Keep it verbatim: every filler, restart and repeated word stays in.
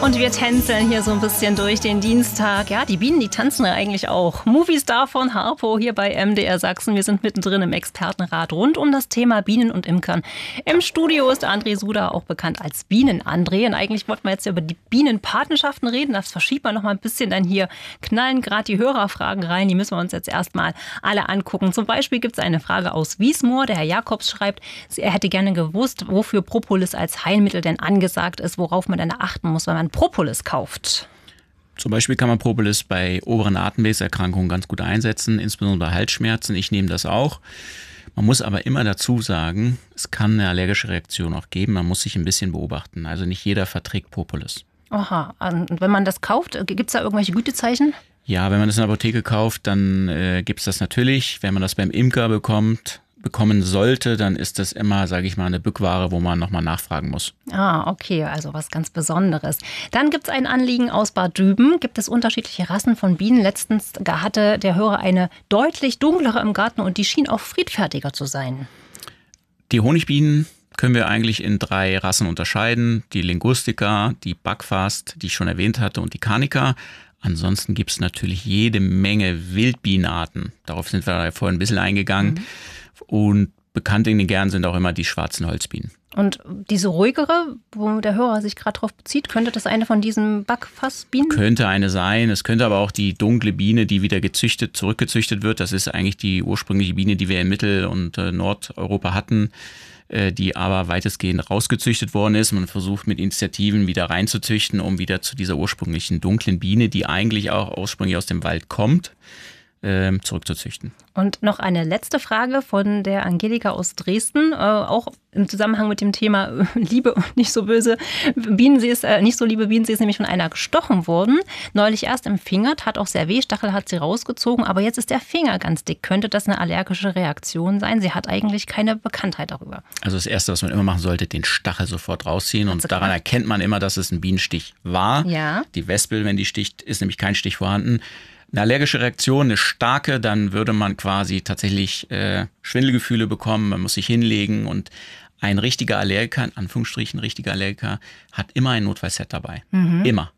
Und wir tänzeln hier so ein bisschen durch den Dienstag. Ja, die Bienen, die tanzen ja eigentlich auch. Moviestar von Harpo hier bei M D R Sachsen. Wir sind mittendrin im Expertenrat rund um das Thema Bienen und Imkern. Im Studio ist André Suda, auch bekannt als Bienen-André. Und eigentlich wollten wir jetzt über die Bienenpatenschaften reden. Das verschiebt man noch mal ein bisschen, denn hier knallen gerade die Hörerfragen rein. Die müssen wir uns jetzt erstmal alle angucken. Zum Beispiel gibt es eine Frage aus Wiesmoor. Der Herr Jakobs schreibt, er hätte gerne gewusst, wofür Propolis als Heilmittel denn angesagt ist, worauf man dann achten muss, wenn man Propolis kauft. Zum Beispiel kann man Propolis bei oberen Atemwegserkrankungen ganz gut einsetzen, insbesondere bei Halsschmerzen. Ich nehme das auch. Man muss aber immer dazu sagen, es kann eine allergische Reaktion auch geben. Man muss sich ein bisschen beobachten. Also nicht jeder verträgt Propolis. Aha, und wenn man das kauft, gibt es da irgendwelche Gütezeichen? Ja, wenn man das in der Apotheke kauft, dann äh, gibt es das natürlich. Wenn man das beim Imker bekommt, bekommen sollte, dann ist das immer, sage ich mal, eine Bückware, wo man nochmal nachfragen muss. Ah, okay, also was ganz Besonderes. Dann gibt es ein Anliegen aus Bad Düben. Gibt es unterschiedliche Rassen von Bienen? Letztens hatte der Hörer eine deutlich dunklere im Garten und die schien auch friedfertiger zu sein. Die Honigbienen können wir eigentlich in drei Rassen unterscheiden. Die Lingustica, die Buckfast, die ich schon erwähnt hatte, und die Carnica. Ansonsten gibt es natürlich jede Menge Wildbienenarten. Darauf sind wir vorhin ein bisschen eingegangen. Mhm. Und bekannt in den Gärten sind auch immer die schwarzen Holzbienen. Und diese ruhigere, wo der Hörer sich gerade drauf bezieht, könnte das eine von diesen Backfassbienen? Könnte eine sein. Es könnte aber auch die dunkle Biene, die wieder gezüchtet, zurückgezüchtet wird. Das ist eigentlich die ursprüngliche Biene, die wir in Mittel- und äh, Nordeuropa hatten, äh, die aber weitestgehend rausgezüchtet worden ist. Man versucht mit Initiativen wieder reinzuzüchten, um wieder zu dieser ursprünglichen dunklen Biene, die eigentlich auch ursprünglich aus dem Wald kommt, äh, zurückzuzüchten. Und noch eine letzte Frage von der Angelika aus Dresden, äh, auch im Zusammenhang mit dem Thema äh, Liebe und nicht so böse Bienensee ist, äh, nicht so liebe Bienensee ist nämlich von einer gestochen worden. Neulich erst im Finger, hat auch sehr weh, Stachel hat sie rausgezogen, aber jetzt ist der Finger ganz dick. Könnte das eine allergische Reaktion sein? Sie hat eigentlich keine Bekanntheit darüber. Also das Erste, was man immer machen sollte, den Stachel sofort rausziehen. Und daran gemacht? erkennt man immer, dass es ein Bienenstich war. Ja. Die Wespel, wenn die sticht, ist nämlich kein Stich vorhanden. Eine allergische Reaktion, eine starke, dann würde man quasi tatsächlich äh, Schwindelgefühle bekommen, man muss sich hinlegen, und ein richtiger Allergiker, in Anführungsstrichen richtiger Allergiker, hat immer ein Notfallset dabei. Mhm. Immer.